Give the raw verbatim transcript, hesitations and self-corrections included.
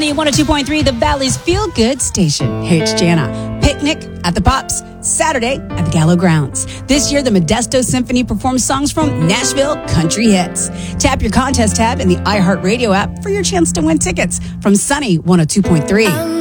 Sunny one oh two point three, the Valley's feel-good station. Hey, it's Jana. Picnic at the Pops, Saturday at the Gallo Grounds. This year, the Modesto Symphony performs songs from Nashville country hits. Tap your contest tab in the iHeartRadio app for your chance to win tickets from Sunny one oh two point three.